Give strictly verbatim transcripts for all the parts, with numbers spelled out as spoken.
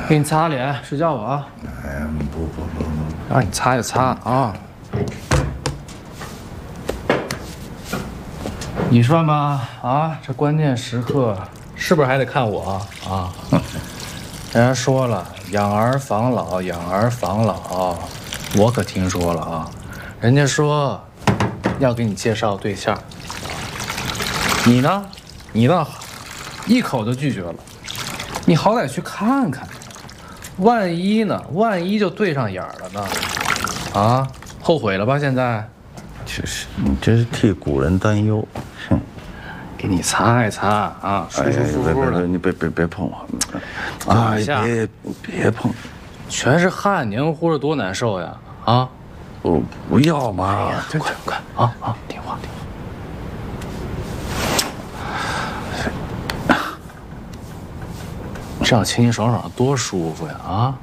给你擦脸，睡觉吧啊！ 哎，不不不不， 让你擦就擦啊！你说吧啊，这关键时刻是不是还得看我啊？人家说了，养儿防老，养儿防老，我可听说了啊。人家说要给你介绍对象，你呢？你倒好，一口就拒绝了。你好歹去看看，万一呢？万一就对上眼了呢？啊，后悔了吧？现在？ 这是你这是替古人担忧。哼， 给你擦一擦啊，舒舒服服的。 你别别别碰我！ 啊， 别别碰， 全是汗，黏糊糊的多难受呀！啊， 我不要嘛！ 快快快啊啊，听话听话。这样清清爽爽多舒服呀！啊！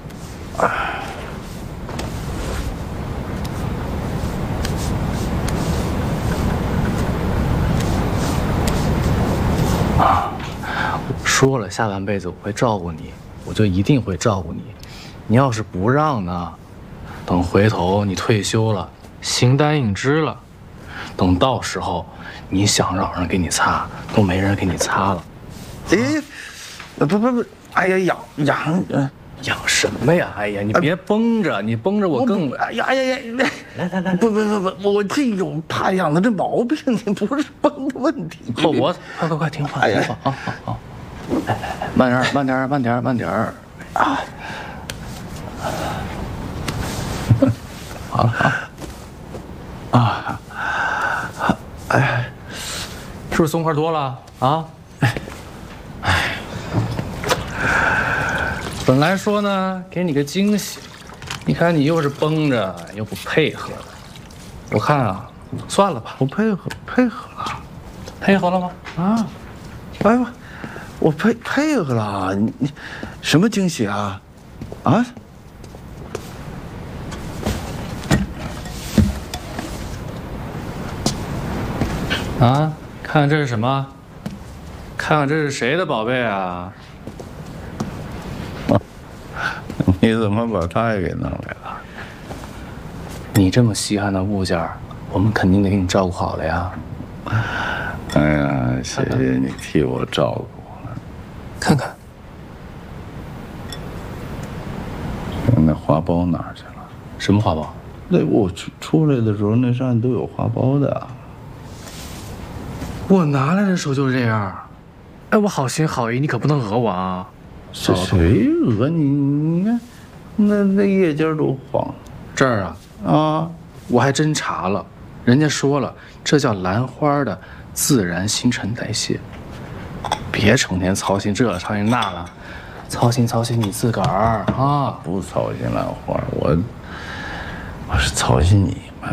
啊！说了，下半辈子我会照顾你，我就一定会照顾你。你要是不让呢，等回头你退休了，形单影只了，等到时候你想让人给你擦，都没人给你擦了。 哎，不不不，哎呀，痒痒，嗯， 痒什么呀？哎呀，你别绷着，你绷着我更…… 哎呀哎呀呀！来来来，不不不不，我这有怕痒的这毛病，你不是绷的问题。 后脖子，快快快，听话听话啊！好好，来来来，慢点慢点慢点慢点啊！好了啊啊！哎，是不是松快多了啊？哎哎，本来说呢，给你个惊喜，你看你又是绷着又不配合的，我看啊，算了吧。 我配合配合了， 配合了吗？ 啊，哎呦，我配配合了，你你什么惊喜啊？啊？ 啊，看看这是什么？看看这是谁的宝贝啊？ 你怎么把他也给弄来了？ 你这么稀罕的物件，我们肯定得给你照顾好了呀。 哎呀，谢谢你替我照顾。 看看， 那花苞哪儿去了？ 什么花苞？ 那我出出来的时候，那上面都有花苞的。 我拿来的时候就是这样。哎，我好心好意，你可不能讹我啊！ 这谁讹你？你看，那那叶尖都黄。 这儿啊啊， 我还真查了，人家说了，这叫兰花的自然新陈代谢。别成天操心这操心那了，操心操心你自个儿啊！ 不操心兰花，我我是操心你们。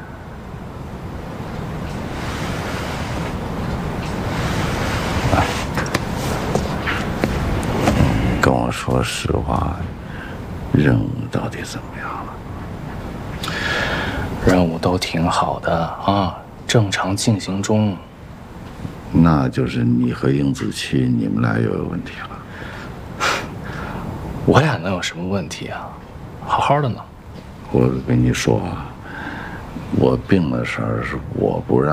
来，跟我说实话，任务到底怎么样了？ 任务都挺好的啊，正常进行中。 那就是你和殷子期，你们俩又有问题了。 我俩能有什么问题啊？好好的呢。 我跟你说啊，我病的事儿是我不让。